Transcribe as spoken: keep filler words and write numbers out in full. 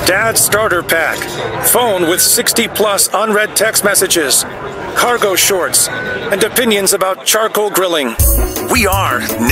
Dad's starter pack. Phone with sixty plus unread text messages. Cargo shorts. And opinions about charcoal grilling. We are